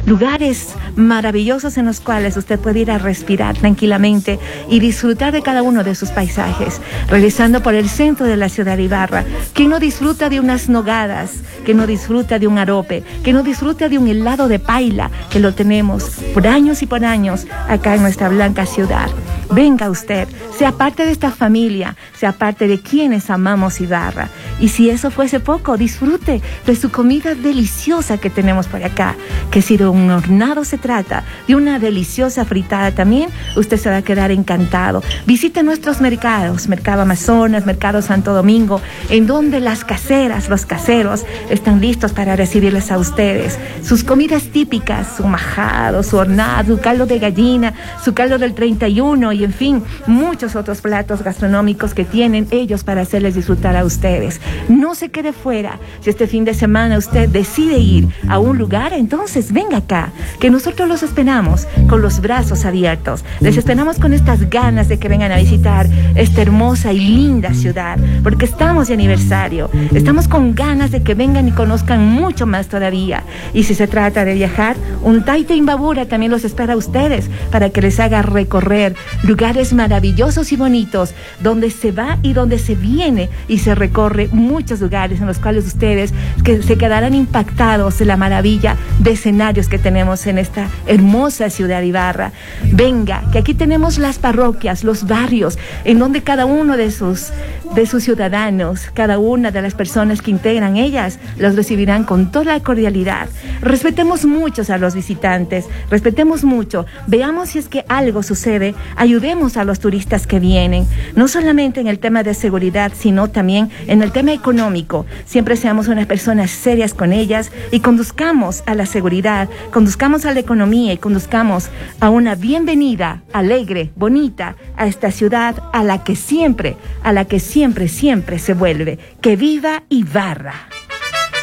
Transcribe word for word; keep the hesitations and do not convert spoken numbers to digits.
lugares maravillosos en los cuales usted puede ir a respirar tranquilamente y disfrutar de cada uno de sus paisajes, regresando por el centro de la ciudad de Ibarra. ¿Quién no disfruta de unas nogadas? ¿Quién no disfruta de un arope? ¿Quién no disfruta de un helado de paila? Que lo tenemos por años y por años acá en nuestra blanca ciudad. Venga usted, sea parte de esta familia, sea parte de quienes amamos Ibarra. Y si eso fuese poco, disfrute de su comida deliciosa que tenemos por acá, que si de un hornado se trata, de una deliciosa fritada también, usted se va a quedar encantado. Visite nuestros mercados, Mercado Amazonas, Mercado Santo Domingo, en donde las caseras, los caseros, están listos para recibirles a ustedes. Sus comidas típicas, su majado, su hornado, su caldo de gallina, su caldo del treinta y uno y en fin, muchos otros platos gastronómicos que tienen ellos para hacerles disfrutar a ustedes. No se quede fuera. Si este fin de semana usted decide ir a un lugar, entonces venga acá, que nosotros los esperamos con los brazos abiertos. Les esperamos con estas ganas de que vengan a visitar esta hermosa y linda ciudad, porque estamos de aniversario. Estamos con ganas de que vengan y conozcan mucho más todavía. Y si se trata de viajar, un Taita Imbabura también los espera a ustedes para que les haga recorrer lugares maravillosos y bonitos, donde se va y donde se viene y se recorre muchos lugares en los cuales ustedes que se quedarán impactados de la maravilla de escenarios que tenemos en esta hermosa ciudad de Ibarra. Venga, que aquí tenemos las parroquias, los barrios, en donde cada uno de sus, de sus ciudadanos, cada una de las personas que integran ellas, los recibirán con toda la cordialidad. Respetemos mucho a los visitantes, respetemos mucho, veamos si es que algo sucede, ayudemos a los turistas que vienen, no solamente en el tema de seguridad, sino también en el tema económico. Siempre seamos unas personas serias con ellas y conduzcamos a la seguridad, conduzcamos a la economía y conduzcamos a una bienvenida alegre, bonita, a esta ciudad a la que siempre, a la que siempre, siempre se vuelve. ¡Que viva Ibarra!